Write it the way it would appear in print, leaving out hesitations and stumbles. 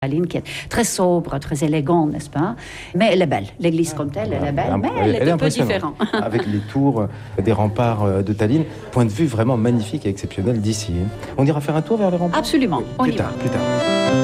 Tallinn, qui est très sobre, très élégante, n'est-ce pas? Mais elle est belle. L'église comme telle, elle est belle, mais elle est un peu différente. Avec les tours des remparts de Tallinn, point de vue vraiment magnifique et exceptionnel d'ici. On ira faire un tour vers les remparts? Absolument, on y va. Plus tard.